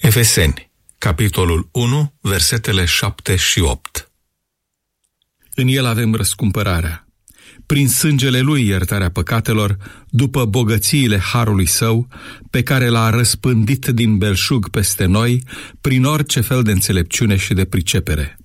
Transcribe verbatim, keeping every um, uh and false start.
Efeseni, capitolul unu, versetele șapte și opt. În el avem răscumpărarea, prin sângele lui iertarea păcatelor, după bogățiile harului său, pe care l-a răspândit din belșug peste noi, prin orice fel de înțelepciune și de pricepere.